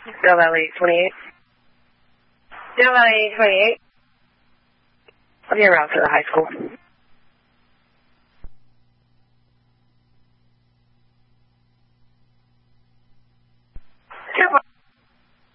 Del Valley 28. Del Valley 28. I'll be around for the high school.